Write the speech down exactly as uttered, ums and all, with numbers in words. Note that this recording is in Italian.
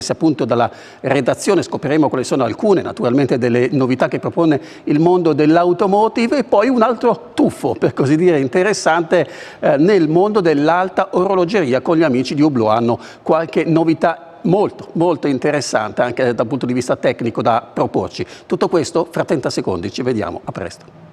Appunto dalla redazione scopriremo quali sono alcune naturalmente delle novità che propone il mondo dell'automotive e poi un altro tuffo, per così dire interessante, eh, nel mondo dell'alta orologeria. Con gli amici di Hublot hanno qualche novità molto molto interessante anche dal punto di vista tecnico da proporci. Tutto questo fra trenta secondi, ci vediamo, a presto.